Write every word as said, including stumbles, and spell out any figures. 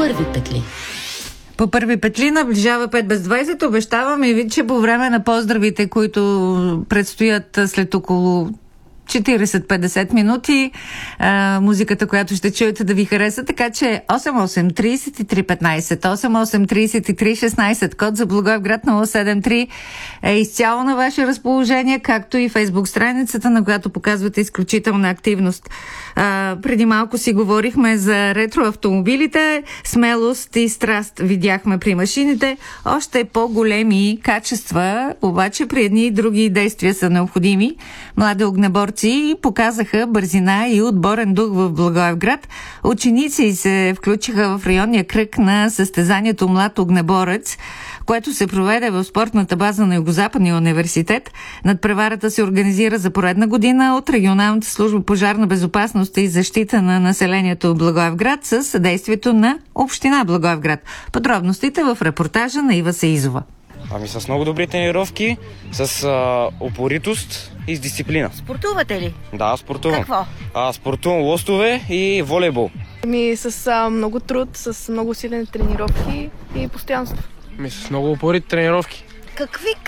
първи петли. По първи петли наближава пет без двайсет. Обещавам и ви, че по време на поздравите, които предстоят след около четирийсет-петдесет минути, а, музиката, която ще чуете, да ви хареса, така че осем осем трийсет и три петнайсет, осем осем трийсет и три шестнайсет, код за Благоевград нула седем три е изцяло на ваше разположение, както и фейсбук страницата, на която показвате изключителна активност. А, преди малко си говорихме за ретроавтомобилите, смелост и страст видяхме при машините, още по-големи качества, обаче при едни и други действия са необходими. Млади огнеборци показаха бързина и отборен дух в Благоевград. Ученици се включиха в районния кръг на състезанието Млад огнеборец, което се проведе в спортната база на Югозападния университет. Надпреварата се организира за поредна година от Регионалната служба пожарна безопасност и защита на населението в Благоевград с съдействието на Община Благоевград. Подробностите в репортажа на Ива Саизова. Ами с много добри тренировки, с а, упоритост и с дисциплина. Спортувате ли? Да, спортувам. Какво? А, спортувам лостове и волейбол. Ми с а, много труд, с много силени тренировки и постоянство. Ми с много упорити тренировки. Какви